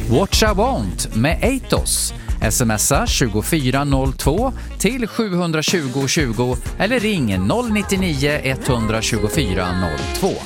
What I Want med Atos. Smsa 2402 till 720 20 eller ring 099 124 02.